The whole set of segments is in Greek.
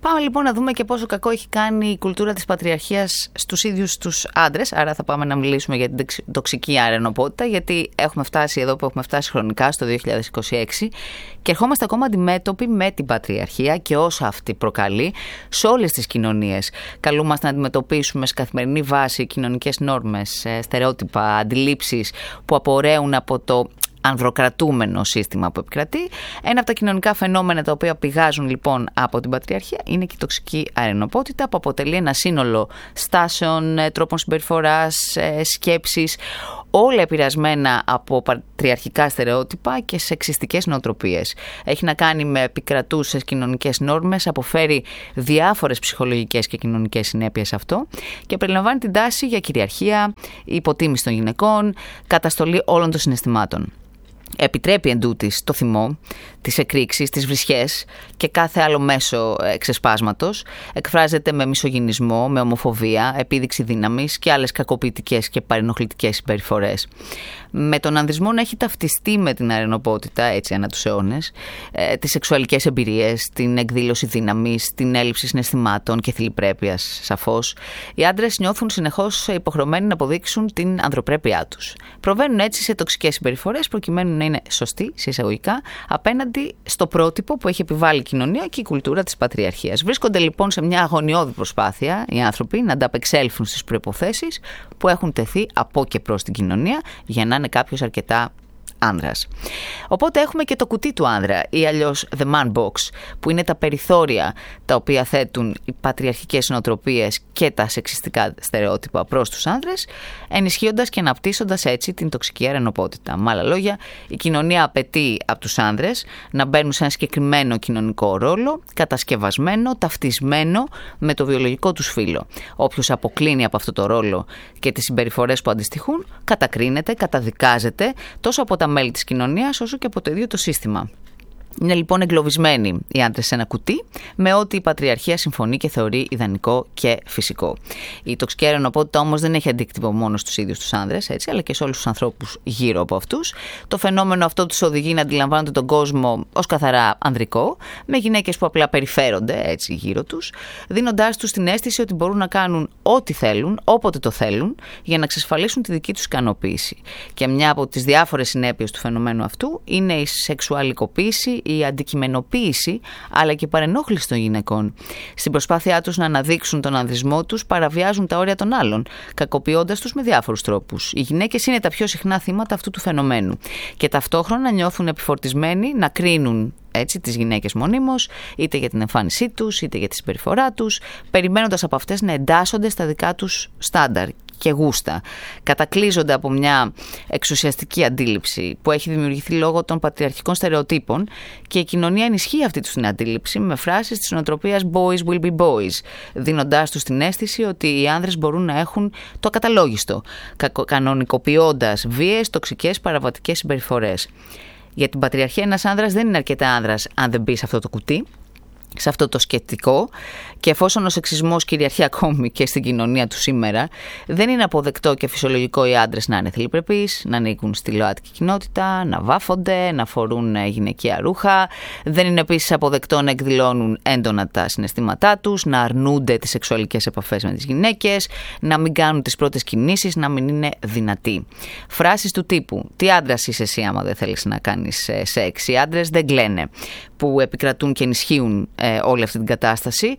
Πάμε λοιπόν να δούμε και πόσο κακό έχει κάνει η κουλτούρα της πατριαρχίας στους ίδιους τους άντρες. Άρα θα πάμε να μιλήσουμε για την τοξική αρενοπότητα, γιατί έχουμε φτάσει εδώ που έχουμε φτάσει χρονικά, στο 2026, και ερχόμαστε ακόμα αντιμέτωποι με την πατριαρχία και όσα αυτή προκαλεί σε όλες τις κοινωνίες. Καλούμαστε να αντιμετωπίσουμε σε καθημερινή βάση κοινωνικές νόρμες, στερεότυπα, αντιλήψεις που απορρέουν από το ανδροκρατούμενο σύστημα που επικρατεί. Ένα από τα κοινωνικά φαινόμενα τα οποία πηγάζουν λοιπόν από την πατριαρχία είναι και η τοξική αρενοπότητα, που αποτελεί ένα σύνολο στάσεων, τρόπων συμπεριφοράς, σκέψεις, όλα επηρεασμένα από πατριαρχικά στερεότυπα και σεξιστικές νοοτροπίες. Έχει να κάνει με επικρατούσες κοινωνικές νόρμες, αποφέρει διάφορες ψυχολογικές και κοινωνικές συνέπειες αυτό και περιλαμβάνει την τάση για κυριαρχία, υποτίμηση των γυναικών, καταστολή όλων των συναισθημάτων. Επιτρέπει εντούτοις το θυμό, τις εκρήξεις, τις βρισχές και κάθε άλλο μέσο ξεσπάσματος. Εκφράζεται με μισογυνισμό, με ομοφοβία, επίδειξη δύναμης και άλλες κακοποιητικές και παρενοχλητικές συμπεριφορές. Με τον ανδρισμό να έχει ταυτιστεί με την αρενοπότητα, έτσι ανά τους αιώνες, τις σεξουαλικές εμπειρίες, την εκδήλωση δύναμης, την έλλειψη συναισθημάτων και θηλυπρέπειας, σαφώς, οι άντρες νιώθουν συνεχώς υποχρεωμένοι να αποδείξουν την ανδροπρέπειά τους. Προβαίνουν έτσι σε τοξικές συμπεριφορές προκειμένου να είναι σωστοί, σε εισαγωγικά, απέναντι στο πρότυπο που έχει επιβάλει η κοινωνία και η κουλτούρα της πατριαρχίας. Βρίσκονται λοιπόν σε μια αγωνιώδη προσπάθεια οι άνθρωποι να ανταπεξέλθουν στις προϋποθέσεις που έχουν τεθεί από και προς την κοινωνία για να είναι κάποιος αρκετά άνδρας. Οπότε έχουμε και το κουτί του άνδρα ή αλλιώς the man box, που είναι τα περιθώρια τα οποία θέτουν οι πατριαρχικές νοοτροπίες και τα σεξιστικά στερεότυπα προς τους άνδρες, ενισχύοντας και αναπτύσσοντας έτσι την τοξική αρενοπότητα. Με άλλα λόγια, η κοινωνία απαιτεί από τους άνδρες να μπαίνουν σε ένα συγκεκριμένο κοινωνικό ρόλο, κατασκευασμένο, ταυτισμένο με το βιολογικό τους φύλο. Όποιος αποκλίνει από αυτό το ρόλο και τις συμπεριφορές που αντιστοιχούν, κατακρίνεται, καταδικάζεται τόσο από τα μέλη της κοινωνίας όσο και από το ίδιο το σύστημα. Είναι λοιπόν εγκλωβισμένοι οι άντρες σε ένα κουτί με ό,τι η πατριαρχία συμφωνεί και θεωρεί ιδανικό και φυσικό. Η τοξική αρενοπότητα όμως δεν έχει αντίκτυπο μόνο στους ίδιους τους άνδρες, έτσι, αλλά και σε όλους τους ανθρώπους γύρω από αυτούς. Το φαινόμενο αυτό τους οδηγεί να αντιλαμβάνονται τον κόσμο ως καθαρά ανδρικό, με γυναίκες που απλά περιφέρονται έτσι γύρω τους, δίνοντάς τους την αίσθηση ότι μπορούν να κάνουν ό,τι θέλουν, όποτε το θέλουν, για να εξασφαλίσουν τη δική τους ικανοποίηση. Και μια από τις διάφορες συνέπειες του φαινομένου αυτού είναι η σεξουαλικοποίηση, η αντικειμενοποίηση αλλά και η παρενόχληση των γυναικών. Στην προσπάθειά τους να αναδείξουν τον ανδρισμό τους, παραβιάζουν τα όρια των άλλων, κακοποιώντας τους με διάφορους τρόπους. Οι γυναίκες είναι τα πιο συχνά θύματα αυτού του φαινομένου και ταυτόχρονα νιώθουν επιφορτισμένοι να κρίνουν έτσι τις γυναίκες μονίμως, είτε για την εμφάνισή τους, είτε για τη συμπεριφορά τους, περιμένοντας από αυτές να εντάσσονται στα δικά τους στάνταρ και γούστα. Κατακλείζονται από μια εξουσιαστική αντίληψη που έχει δημιουργηθεί λόγω των πατριαρχικών στερεοτύπων και η κοινωνία ενισχύει αυτή τους την αντίληψη με φράσεις της νοοτροπίας boys will be boys, δίνοντάς τους την αίσθηση ότι οι άνδρες μπορούν να έχουν το ακαταλόγιστο, κανονικοποιώντας βίαιες, τοξικές, παραβατικές συμπεριφορές. Για την πατριαρχία ένας άνδρας δεν είναι αρκετά άνδρας αν δεν μπει σε αυτό το κουτί, σε αυτό το σκεπτικό, και εφόσον ο σεξισμός κυριαρχεί ακόμη και στην κοινωνία του σήμερα, δεν είναι αποδεκτό και φυσιολογικό οι άντρες να είναι θηλυπρεπείς, να ανήκουν στη ΛΟΑΤΚΙ κοινότητα, να βάφονται, να φορούν γυναικεία ρούχα. Δεν είναι επίσης αποδεκτό να εκδηλώνουν έντονα τα συναισθήματά τους, να αρνούνται τις σεξουαλικές επαφές με τις γυναίκες, να μην κάνουν τις πρώτες κινήσεις, να μην είναι δυνατοί. Φράσεις του τύπου «Τι άντρας είσαι εσύ άμα δεν θέλεις να κάνεις σεξ?» «Οι άντρες δεν κλαίνε», που επικρατούν και ενισχύουν όλη αυτή την κατάσταση,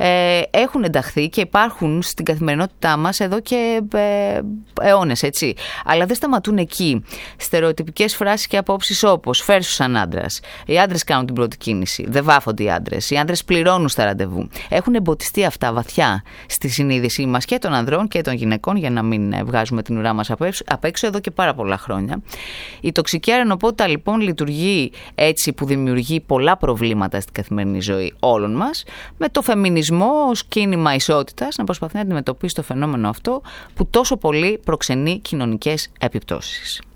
έχουν ενταχθεί και υπάρχουν στην καθημερινότητά μας εδώ και αιώνες, έτσι. Αλλά δεν σταματούν εκεί. Στερεοτυπικές φράσεις και απόψεις όπως «φέρσου σαν άντρας», «οι άντρες κάνουν την πρώτη κίνηση», «δεν βάφονται οι άντρες», «οι άντρες πληρώνουν στα ραντεβού». Έχουν εμποτιστεί αυτά βαθιά στη συνείδησή μας και των ανδρών και των γυναικών, για να μην βγάζουμε την ουρά μας απ' έξω εδώ και πάρα πολλά χρόνια. Η τοξική αρενοπότητα λοιπόν λειτουργεί έτσι, που δημιουργεί πολλά προβλήματα στην καθημερινή ζωή όλων μας, με το φεμινισμό ως κίνημα ισότητας να προσπαθεί να αντιμετωπίσει το φαινόμενο αυτό που τόσο πολύ προξενεί κοινωνικές επιπτώσεις.